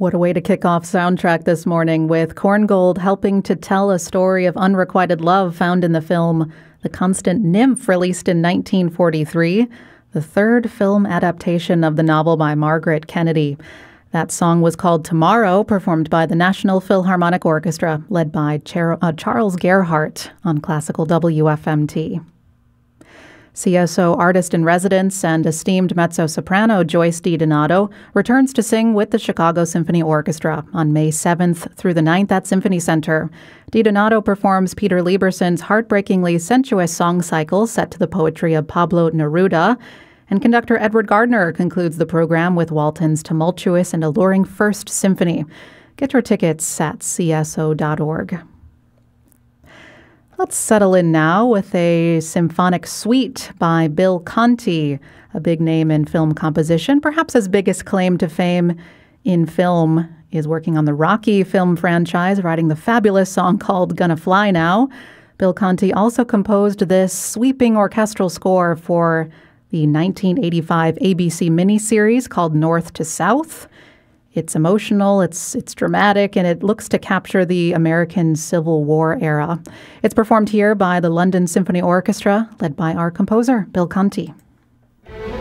What a way to kick off Soundtrack this morning with Korngold helping to tell a story of unrequited love found in the film The Constant Nymph, released in 1943, the third film adaptation of the novel by Margaret Kennedy. That song was called Tomorrow, performed by the National Philharmonic Orchestra, led by Charles Gerhardt on Classical WFMT. CSO artist-in-residence and esteemed mezzo-soprano Joyce DiDonato returns to sing with the Chicago Symphony Orchestra on May 7th through the 9th at Symphony Center. DiDonato performs Peter Lieberson's heartbreakingly sensuous song cycle set to the poetry of Pablo Neruda, and conductor Edward Gardner concludes the program with Walton's tumultuous and alluring First Symphony. Get your tickets at cso.org. Let's settle in now with a symphonic suite by Bill Conti, a big name in film composition. Perhaps his biggest claim to fame in film is working on the Rocky film franchise, writing the fabulous song called Gonna Fly Now. Bill Conti also composed this sweeping orchestral score for the 1985 ABC miniseries called North to South. It's emotional, it's dramatic, and it looks to capture the American Civil War era. It's performed here by the London Symphony Orchestra, led by our composer, Bill Conti.